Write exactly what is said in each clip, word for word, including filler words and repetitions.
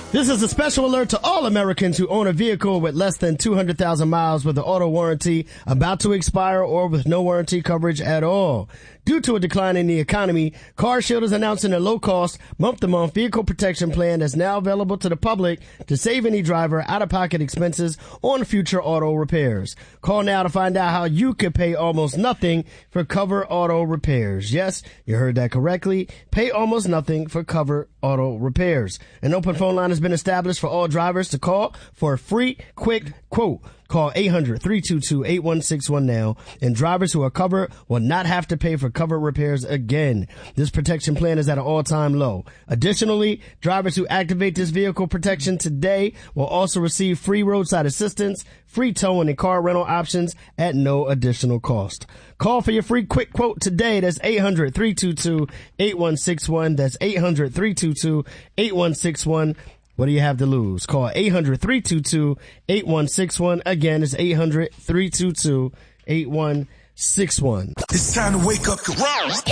This is a special alert to all Americans who own a vehicle with less than two hundred thousand miles with an auto warranty about to expire or with no warranty coverage at all. Due to a decline in the economy, CarShield is announcing a low-cost, month-to-month vehicle protection plan that's now available to the public to save any driver out-of-pocket expenses on future auto repairs. Call now to find out how you could pay almost nothing for cover auto repairs. Yes, you heard that correctly. Pay almost nothing for cover auto repairs. An open phone line has been established for all drivers to call for a free, quick quote. Call eight hundred, three two two, eight one six one now, and drivers who are covered will not have to pay for cover repairs again. This protection plan is at an all-time low. Additionally, drivers who activate this vehicle protection today will also receive free roadside assistance, free towing and car rental options at no additional cost. Call for your free quick quote today. That's eight hundred, three two two, eight one six one. That's eight hundred, three two two, eight one six one. What do you have to lose? Call eight hundred, three two two, eight one six one. Again, it's eight hundred, three two two, eight one six one. It's time to wake up to Rise.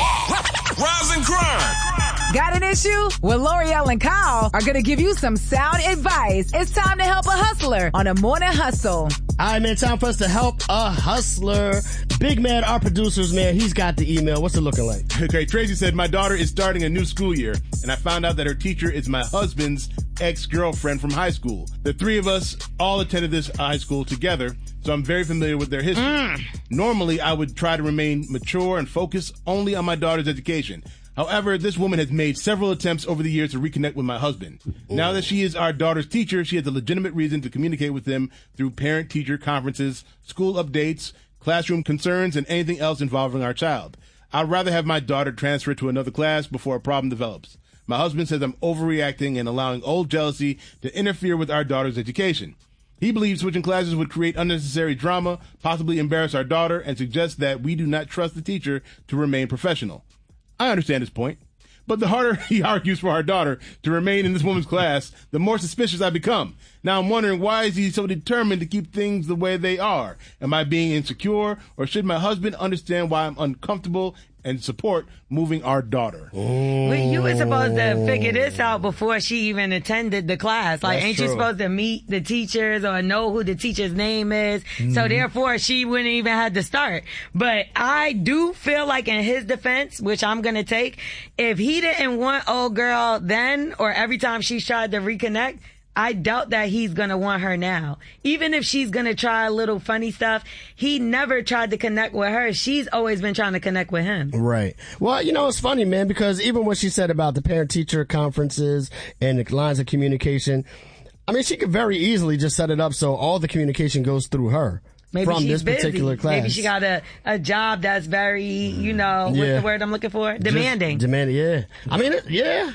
Rise and grind. Got an issue? Well, L'Oreal and Kyle are going to give you some sound advice. It's time to help a hustler on a morning hustle. All right, man, time for us to help a hustler. Big Man, our producers, man, he's got the email. What's it looking like? Okay, Tracy said, my daughter is starting a new school year, and I found out that her teacher is my husband's ex-girlfriend from high school. The three of us all attended this high school together, so I'm very familiar with their history. Mm. Normally, I would try to remain mature and focus only on my daughter's education. However, this woman has made several attempts over the years to reconnect with my husband. Ooh. Now that she is our daughter's teacher, she has a legitimate reason to communicate with him through parent-teacher conferences, school updates, classroom concerns, and anything else involving our child. I'd rather have my daughter transfer to another class before a problem develops. My husband says I'm overreacting and allowing old jealousy to interfere with our daughter's education. He believes switching classes would create unnecessary drama, possibly embarrass our daughter, and suggests that we do not trust the teacher to remain professional. I understand his point, but the harder he argues for our daughter to remain in this woman's class, the more suspicious I become. Now I'm wondering, why is he so determined to keep things the way they are? Am I being insecure, or should my husband understand why I'm uncomfortable and support moving our daughter? Well, you were supposed to figure this out before she even attended the class. Like, That's ain't true. you supposed to meet the teachers or know who the teacher's name is? Mm-hmm. So therefore, she wouldn't even have to start. But I do feel like, in his defense, which I'm going to take, if he didn't want old girl then, or every time she's tried to reconnect, I doubt that he's going to want her now. Even if she's going to try a little funny stuff, he never tried to connect with her. She's always been trying to connect with him. Right. Well, you know, it's funny, man, because even what she said about the parent-teacher conferences and the lines of communication, I mean, she could very easily just set it up so all the communication goes through her. Maybe from she's this busy. particular class. Maybe she got a, a job that's very, you know, Yeah. what's the word I'm looking for? Demanding. Just demanding, yeah. I mean, it- yeah.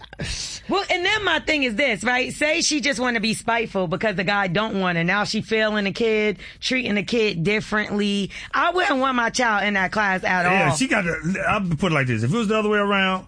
Well, and then my thing is this, right? Say she just want to be spiteful because the guy don't want her. Now she feeling the kid, treating the kid differently. I wouldn't want my child in that class at Yeah, all. she got to, I'll put it like this. If it was the other way around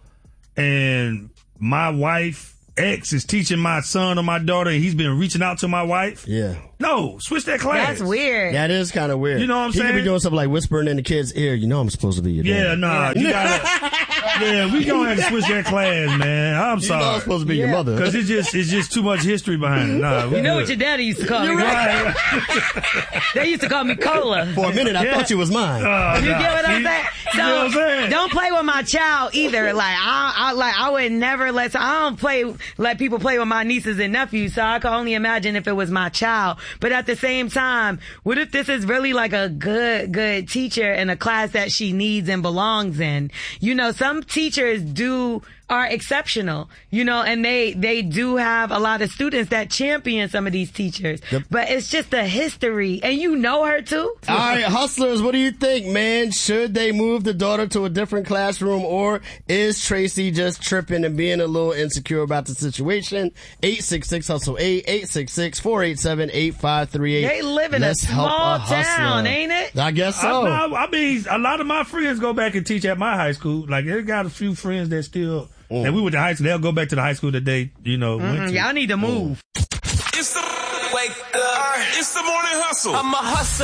and my wife, ex, is teaching my son or my daughter and he's been reaching out to my wife. Yeah. No, switch that class. That's weird. That is kind of weird. You know what I'm he saying? He could be doing something like whispering in the kid's ear, you know I'm supposed to be your dad. Yeah, nah. You gotta, yeah, we gonna have to switch that class, man. I'm You sorry. know I'm supposed to be Yeah. your mother. Because it's just, it's just too much history behind it. Nah, we You know good. what your daddy used to call me, You're right? Right. They used to call me Cola. For a minute, I Yeah. thought you was mine. Uh, You nah, get what I'm see? saying? You know what I'm So saying? don't play with my child either. Like I, I like I would never let. I don't play let people play with my nieces and nephews. So I can only imagine if it was my child. But at the same time, what if this is really like a good, good teacher in a class that she needs and belongs in? You know, some teachers do are exceptional, you know, and they, they do have a lot of students that champion some of these teachers. Yep. But it's just a history. And you know her too? All right, hustlers, what do you think, man? Should they move the daughter to a different classroom, or is Tracy just tripping and being a little insecure about the situation? eight six six hustle eight, eight six six, four eight seven, eight five three eight. They live in Let's a help small a hustler. town, ain't it? I guess so. I, I, I mean, a lot of my friends go back and teach at my high school. Like, they got a few friends that still, mm. and we went to high school. They'll go back to the high school that they, you know, Mm-mm, went to. y'all need to move. It's the wake up. It's the morning hustle. I'm a hustler.